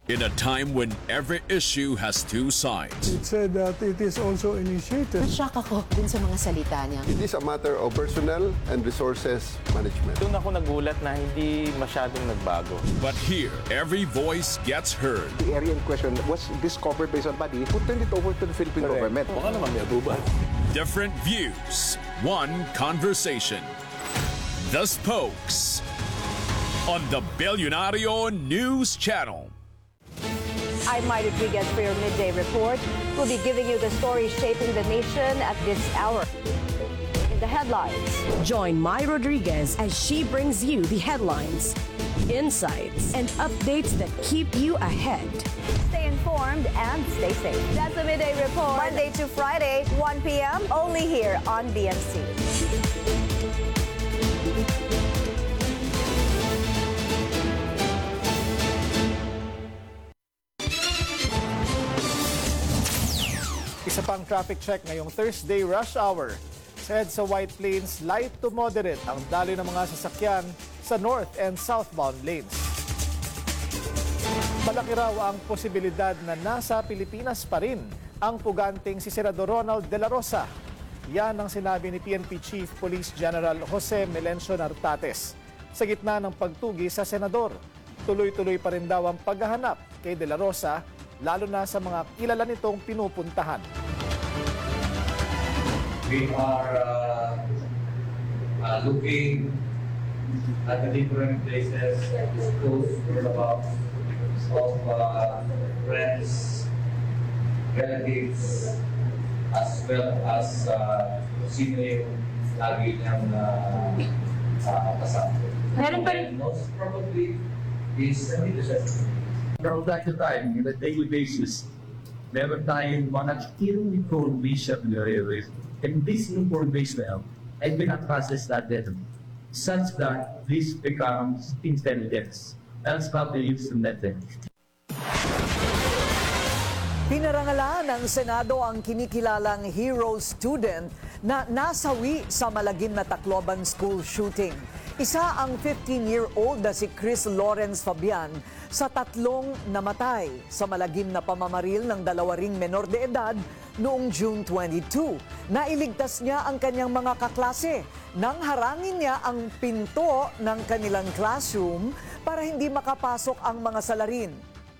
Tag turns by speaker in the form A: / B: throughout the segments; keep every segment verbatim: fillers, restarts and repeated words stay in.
A: In a time when every issue has two sides,
B: It said that it is also initiated.
C: Nashock ako dun sa mga salita niya.
D: It is a matter of personnel and resources management.
E: Doon ako nagulat na hindi masyadong nagbago.
A: but here, every voice gets heard.
F: The area in question was discovered by somebody who turned it over to the Philippine government.
E: Baka naman may abuban.
A: Different views, one conversation. The Spokes on the Billionario News Channel.
G: I'm Mai Rodriguez for your midday report. We'll be giving you the stories shaping the nation at this hour. In the headlines,
H: Join Mai Rodriguez as she brings you the headlines, insights, and updates that keep you ahead.
G: stay informed and stay safe. That's the midday report. Monday to Friday, one p m only here on B N C.
I: Isa pang traffic check ngayong Thursday rush hour. Sa EDSA White Plains, light to moderate ang daloy ng mga sasakyan sa north and southbound lanes. Malaki raw ang posibilidad na nasa Pilipinas pa rin ang puganting si Senador Ronald De La Rosa. Yan ang sinabi ni P N P Chief Police General Jose Melencio Nartates. Sa gitna ng pagtugi sa senador, tuloy-tuloy pa rin daw ang paghahanap kay De La Rosa, lalo na sa mga kilala nitong pinupuntahan.
J: We are uh, uh, looking at the different places, schools, whereabouts of uh, friends, relatives, as well as uh, sino yung lagi niyang uh, uh, kasama.
G: Meron pa rin-
J: And most probably is nandito siya.
K: From time to time, on a daily basis, meron tayong mga keyong information na railways. And this information ay pinaprocess natin such that this becomes intelligence. That's how they use the method.
L: Pinarangalan ng Senado ang kinikilalang hero student na nasawi sa malagim na Tacloban school shooting. Isa ang fifteen-year-old na si Chris Lawrence Fabian sa tatlong namatay sa malagim na pamamaril ng dalawa ring menor de edad noong June twenty-two. Nailigtas niya ang kanyang mga kaklase nang harangin niya ang pinto ng kanilang classroom para hindi makapasok ang mga salarin.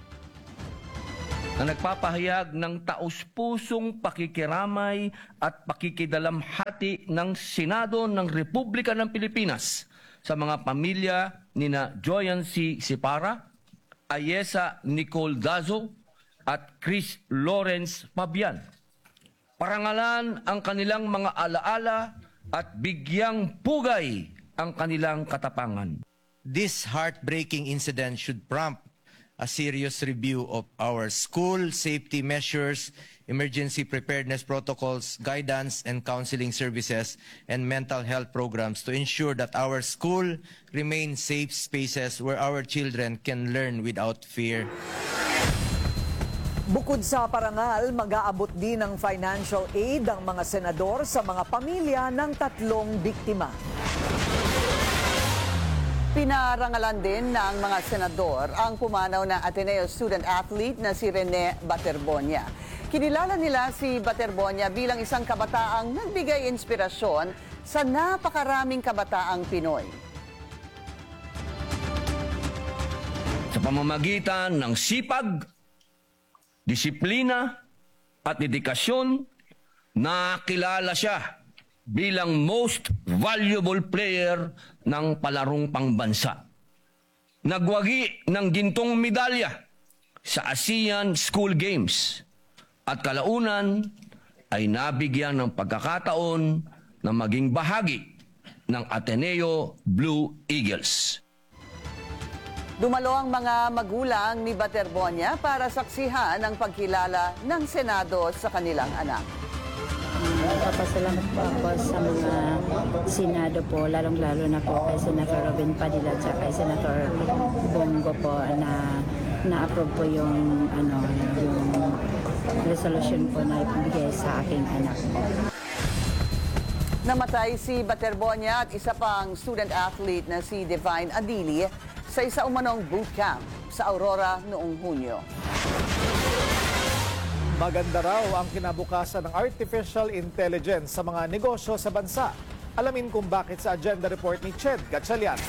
M: Na nagpapahayag ng taus-pusong pakikiramay at pakikidalamhati ng Senado ng Republika ng Pilipinas sa mga pamilya nina Joyan C. Sipara, Ayesa Nicole Dazo at Chris Lawrence Fabian. Parangalan ang kanilang mga alaala at bigyang pugay ang kanilang katapangan.
N: This heartbreaking incident should prompt a serious review of our school safety measures, emergency preparedness protocols, guidance and counseling services, and mental health programs to ensure that our school remain safe spaces where our children can learn without fear.
L: Bukod sa parangal, mag-aabot din ng financial aid ang mga senador sa mga pamilya ng tatlong biktima.
O: Pinarangalan din ng mga senador ang pumanaw na Ateneo student athlete na si Rene Baterbonia. Kinilala nila si Baterbonia bilang isang kabataang nagbigay inspirasyon sa napakaraming kabataang Pinoy.
M: Sa pamamagitan ng sipag, disiplina at dedikasyon, nakilala siya bilang most valuable player ng palarong pangbansa. Nagwagi ng gintong medalya sa ASEAN School Games at kalaunan ay nabigyan ng pagkakataon na maging bahagi ng Ateneo Blue Eagles.
O: Dumalo ang mga magulang ni Baterbonia para saksihan ang pagkilala ng Senado sa kanilang anak.
P: Papasalamat po ako sa mga Senado po, lalong-lalo na po kay Senator Robin Padilla at kay Senator Bongo po na na-approve po yung, ano, yung resolution po na ibigay sa aking anak.
O: Namatay si Baterbonia at isa pang student athlete na si Divine Adili sa isa umanong bootcamp sa Aurora noong Hunyo.
I: Maganda raw ang kinabukasan ng artificial intelligence sa mga negosyo sa bansa. Alamin kung bakit sa agenda report ni Ched Gatchalian.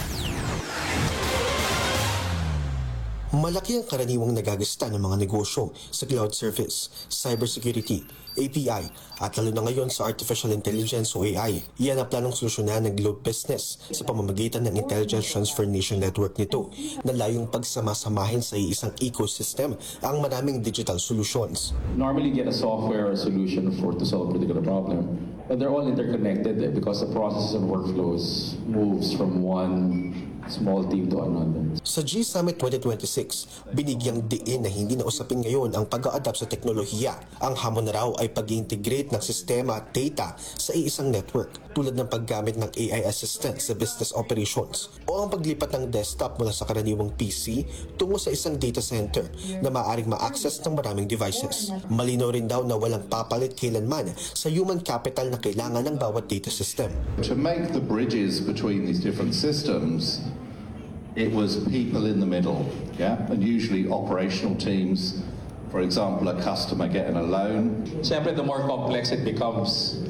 Q: Malaki ang karaniwang nagagasta ng mga negosyo sa cloud service, cybersecurity, A P I, at lalo na ngayon sa artificial intelligence o A I. Iyan ang planong solusyonan ng Globe Business sa pamamagitan ng Intelligence Transfer Nation Network nito na layong pagsamasamahin sa isang ecosystem ang maraming digital solutions.
J: Normally get a software or solution for to solve a particular problem, but they're all interconnected because the process and workflows moves from one small team to another.
Q: Sa G Summit twenty twenty-six, binigyang diin na hindi na usapin ngayon ang pag-a-adapt sa teknolohiya. Ang hamon na raw ay pag-integrate ng sistema at data sa iisang network tulad ng paggamit ng A I assistant sa business operations o ang paglipat ng desktop mula sa karaniwang P C tungo sa isang data center na maaaring ma-access ng maraming devices. Malinaw rin daw na walang papalit kailanman sa human capital na kailangan ng bawat data system.
R: To make the bridges between these different systems, it was people in the middle, yeah, and usually operational teams. For example, a customer getting a loan.
J: Siyempre, the more complex it becomes,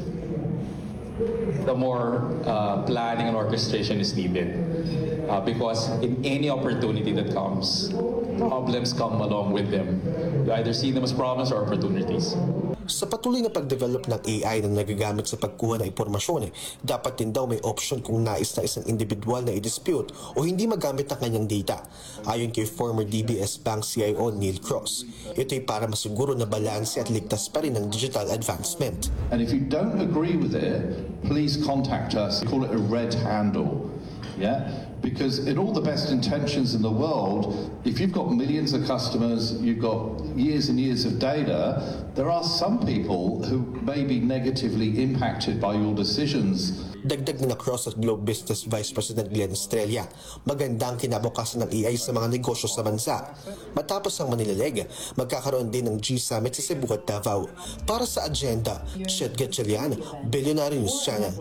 J: the more uh, planning and orchestration is needed. Uh, because in any opportunity that comes, problems come along with them. You either see them as problems or opportunities.
Q: Sa patuloy na pagdevelop ng A I na nagagamit sa pagkuha ng impormasyon, dapat din daw may option kung nais na isang individual na i-dispute o hindi magamit ang kanyang data. Ayon kay former D B S Bank C I O Neil Cross, ito'y para masiguro na balanse at ligtas pa rin ang digital advancement.
R: And if you don't agree with it, please contact us. Call it a red handle. Yeah? Because in all the best intentions in the world, if you've got millions of customers, you've got years and years of data, there are some people who may be negatively impacted by your decisions.
Q: Dagdag na Cross at Globe Business Vice President Glenn Estrella, maganda ang kinabukasan ng A I sa mga negosyo sa bansa. Matapos ang Manila Leg, magkakaroon din ng G Summit sa Cebu at Davao. Para sa agenda, Ched Gatchalian, Billionaire News Channel.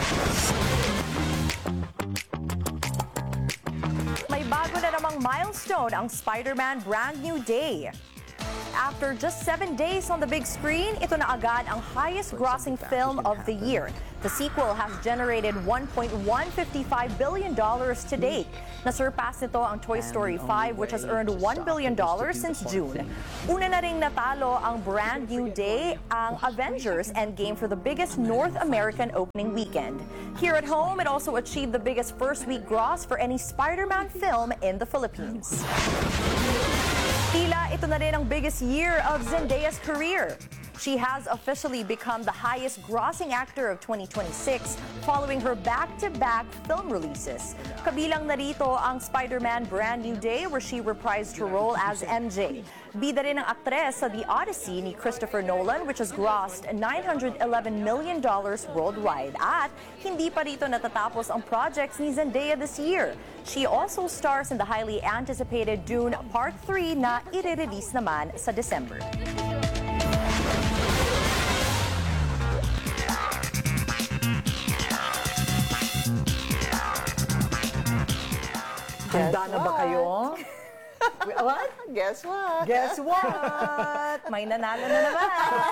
S: Bago na namang milestone ang Spider-Man Brand New Day. After just seven days on the big screen, ito na agad ang highest-grossing film of the year. The sequel has generated one point one five billion dollars to date. Nasurpass nito ang Toy Story five, which has earned one billion dollars since June. Una na ring natalo ang Brand New Day ang Avengers Endgame for the biggest North American opening weekend. Here at home, it also achieved the biggest first-week gross for any Spider-Man film in the Philippines. Tila ito na rin ang biggest year of Zendaya's career. She has officially become the highest grossing actor of twenty twenty-six following her back-to-back film releases. Kabilang narito ang Spider-Man Brand New Day where she reprised her role as M J. Bida rin ang aktres sa The Odyssey ni Christopher Nolan which has grossed nine hundred eleven million dollars worldwide. At hindi pa rito natatapos ang projects ni Zendaya this year. She also stars in the highly anticipated Dune Part three na i-release naman sa December.
L: Handa na ba kayo?
O: What? Guess what?
L: Guess what?
S: May nanalo na naman.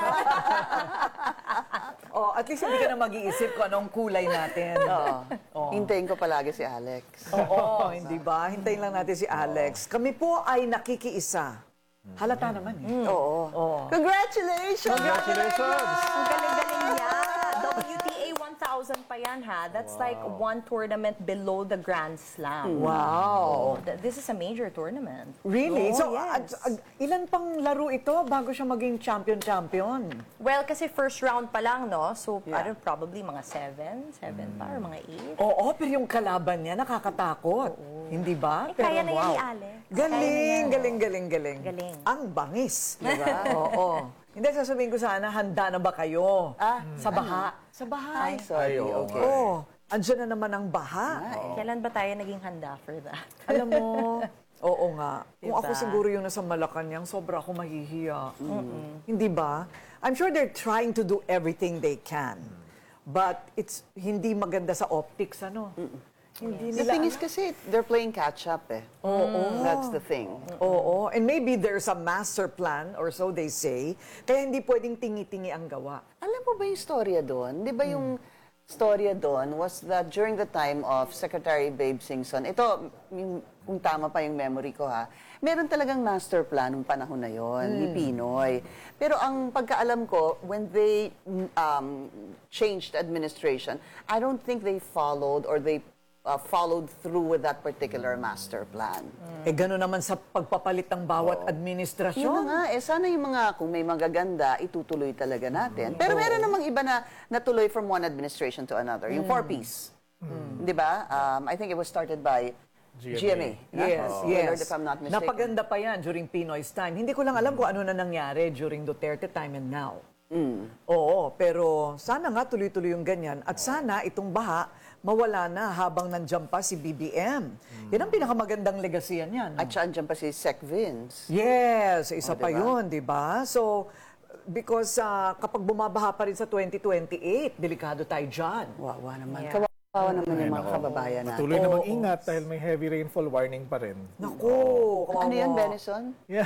L: Oh, at least hindi ka na mag-iisip kung anong kulay natin.
O: Oo.
L: Oh.
O: Hintayin ko palagi si Alex.
L: Oo, hindi ba? Hintayin lang natin si Alex. Kami po ay nakikiisa. Halata naman eh.
O: Mm. Oo.
L: Oo.
O: Congratulations!
I: Congratulations!
S: Ang galing-galing niya. W T A one thousand pa yan ha. That's wow. like one tournament below the Grand Slam.
L: Wow.
S: So, this is a major tournament.
L: Really?
S: Oh,
L: so,
S: yes.
L: uh, uh, ilan pang laro ito bago siya maging champion-champion?
S: Well, kasi first round pa lang, no? So,
L: Yeah.
S: I don't, probably mga seven, seven mm. pa, or mga eight.
L: Oo, pero yung kalaban niya nakakatakot. Oo. Hindi ba?
S: Eh, kaya
L: pero,
S: na yan
L: wow.
S: ni Alex.
L: Galing, galing, galing, galing.
S: Galing.
L: Ang bangis. Diba? Oo. Hindi, sasabihin ko sana, handa na ba kayo?
O: Ah,
L: sa baha.
O: ano?
L: Sa baha.
O: Ay, sorry. Okay.
L: Oo. Andiyan na naman ang baha.
S: Oh. Kailan ba tayo naging handa for that?
L: Alam mo, oo nga. Kung
S: Diba?
L: ako siguro yung nasa Malacanang, sobra ako mahihiya.
S: Mm-mm.
L: Hindi ba? I'm sure they're trying to do everything they can. But it's hindi maganda sa optics, ano? Hindi
O: The
L: nila
O: thing is
L: alam.
O: kasi, they're playing catch-up eh.
L: Oo.
O: That's the thing.
L: Oo. And maybe there's a master plan or so they say. Kaya hindi pwedeng tingi-tingi ang gawa.
O: Alam mo ba yung storya doon? Di ba yung storya doon was that during the time of Secretary Babe Singson, ito, yung, kung tama pa yung memory ko ha, meron talagang master plan nung panahon na yon ni Pinoy. Pero ang pagkaalam ko, when they um, changed administration, I don't think they followed or they uh, followed through with that particular master plan.
L: Eh gano'n naman sa pagpapalit ng bawat administrasyon.
O: Yun na nga, eh sana yung mga, kung may magaganda, itutuloy talaga natin. Pero meron namang iba na natuloy from one administration to another. Yung four-piece. Di ba? Um, I think it was started by G M A.
L: Yes,
O: Oh.
L: yes.
O: Willard, if I'm not mistaken.
L: Napaganda pa yan during Pinoy's time. Hindi ko lang alam kung ano na nangyari during Duterte time and now.
O: Mm.
L: Oo, pero sana nga tuloy-tuloy yung ganyan. At sana itong baha, mawala na habang nandiyan pa si B B M. Yan ang pinakamagandang legacy yan.
O: At siya andyan pa si Sec Vince.
L: Yes, isa
O: Oh,
L: pa
O: diba?
L: yun, di ba? So, because uh, kapag bumabaha pa rin sa twenty twenty-eight, delikado tayo dyan.
O: Wawa naman.
S: Yeah.
O: Kawawa naman yung mga kababayan natin.
I: Patuloy namang ingat dahil may heavy rainfall warning pa rin.
L: Naku,
O: Ano yan, Benison?
I: Yeah.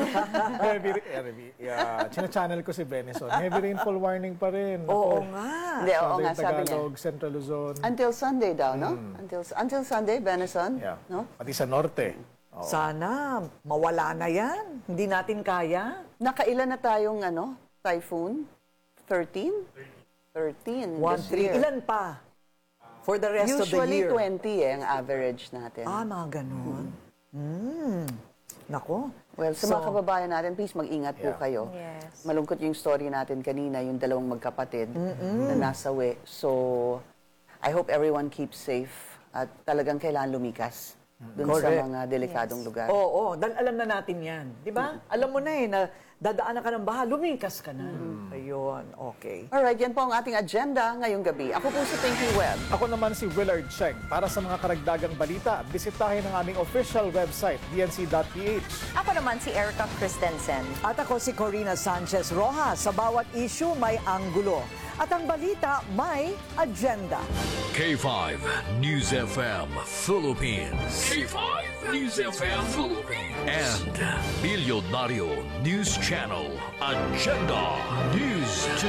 I: heavy, heavy, yeah. China-channel ko si Benison. Heavy rainfall warning pa rin.
L: Oo
I: Ako.
L: nga.
O: Hindi, oo
I: Southern
O: nga, sabi niya.
I: Tagalog, Central Luzon.
O: Until Sunday daw, no? Until until Sunday, Benison?
I: Yeah.
O: No?
I: Pati sa norte. Oo.
L: Sana, mawala na yan. Hindi natin kaya.
O: Nakailan na tayong ano, typhoon? thirteen? thirteen
L: One,
O: this
L: three.
O: year.
L: Ilan pa? For the rest of the
O: Usually
L: year.
O: twenty eh, ang average natin.
L: Ah, mga ganun. Mm. Nako.
O: Well, sa mga kababayan natin, please mag-ingat po
I: Yeah.
O: kayo.
S: Yes.
O: Malungkot yung story natin kanina, yung dalawang magkapatid na nasawi. So, I hope everyone keeps safe at talagang kailangan lumikas dun sa
L: Correct.
O: mga delikadong lugar.
L: Oo, oo. Dahil alam na natin yan. Di ba? Alam mo na eh, na dadaanan ka ng baha, lumikas ka na. Ayun, okay.
O: Alright, yan po ang ating agenda ngayong gabi. Ako po si Pinky Webb.
I: Ako naman si Willard Cheng. Para sa mga karagdagang balita, bisitahin ang aming official website, d n c dot p h.
S: Ako naman si Erica Christensen.
L: At ako si Corina Sanchez Rojas. Sa bawat issue may anggulo. At ang balita may agenda.
A: K five News F M Philippines. K five News F M Philippines. And Bilyonaryo News Channel Agenda News